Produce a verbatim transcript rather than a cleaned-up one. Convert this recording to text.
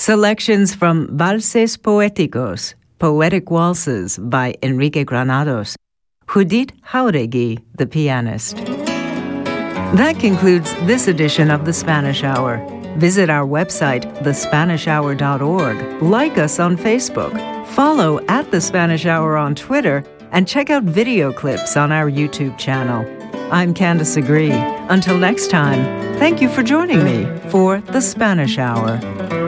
Selections from Valses Poéticos, Poetic Waltzes by Enrique Granados, Judith Jauregui, the pianist. That concludes this edition of The Spanish Hour. Visit our website, the spanish hour dot org. Like us on Facebook. Follow at The Spanish Hour on Twitter, and check out video clips on our YouTube channel. I'm Candace Agree. Until next time, thank you for joining me for The Spanish Hour.